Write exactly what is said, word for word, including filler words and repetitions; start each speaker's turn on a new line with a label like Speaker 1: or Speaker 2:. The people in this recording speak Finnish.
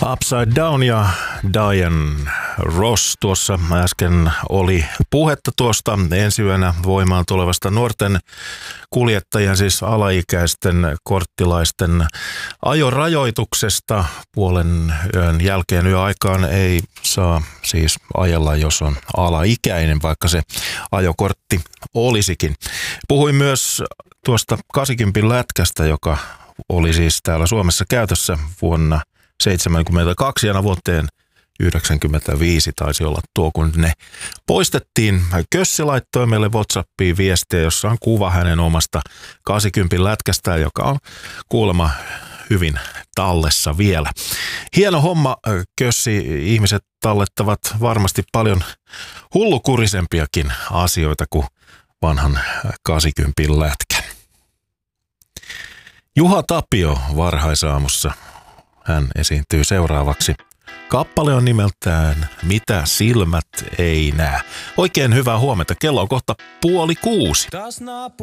Speaker 1: Upside Down ja Diane Ross. Tuossa äsken oli puhetta tuosta ensi yönä voimaan tulevasta nuorten kuljettajien, siis alaikäisten korttilaisten ajorajoituksesta. Puolen yön jälkeen yöaikaan ei saa siis ajella, jos on alaikäinen, vaikka se ajokortti olisikin. Puhuin myös tuosta kahdeksankymmentä lätkästä, joka oli siis täällä Suomessa käytössä vuonna seitsemänkymmentäkaksi ja vuoteen yhdeksänkymmentäviisi taisi olla tuo, kun ne poistettiin. Kössi laittoi meille WhatsAppiin viestiä, jossa on kuva hänen omasta kahdeksankymmentä lätkästään, joka on kuulemma hyvin tallessa vielä. Hieno homma, Kössi. Ihmiset tallettavat varmasti paljon hullukurisempiakin asioita kuin vanhan kahdeksankymmentä lätkän. Juha Tapio varhaisaamussa. Hän esiintyy seuraavaksi. Kappale on nimeltään Mitä silmät ei näe. Oikein hyvää huomenta. Kello on kohta puoli kuusi.